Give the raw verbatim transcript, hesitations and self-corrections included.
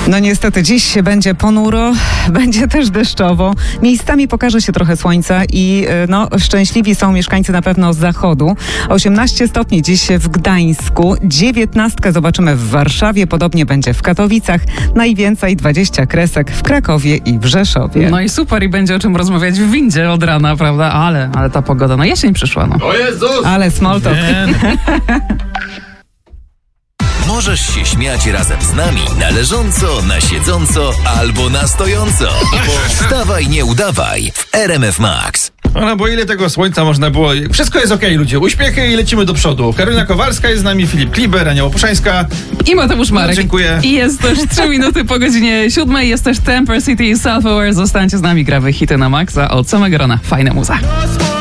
No niestety dziś będzie ponuro, będzie też deszczowo. Miejscami pokaże się trochę słońca i no, szczęśliwi są mieszkańcy na pewno z zachodu. osiemnaście stopni dziś w Gdańsku, dziewiętnaście zobaczymy w Warszawie, podobnie będzie w Katowicach, najwięcej dwadzieścia kresek w Krakowie i w Rzeszowie. No i super, i będzie o czym rozmawiać w windzie od rana, prawda? Ale, ale ta pogoda, no jesień przyszła, no. O Jezus! Ale small talk. Możesz się śmiać razem z nami na leżąco, na siedząco albo na stojąco. Bo wstawaj, nie udawaj w R M F Max. No bo ile tego słońca można było... Wszystko jest okej, ludzie. Uśmiechy i lecimy do przodu. Karolina Kowalska jest z nami, Filip Kliber, Ania Łopuszańska. I Mateusz Marek. No, dziękuję. I jest też trzy minuty po godzinie siódmej. Jest też Temper City i Self-Aware. Zostańcie z nami, gramy hity na maksa od samego rana. Fajna muza.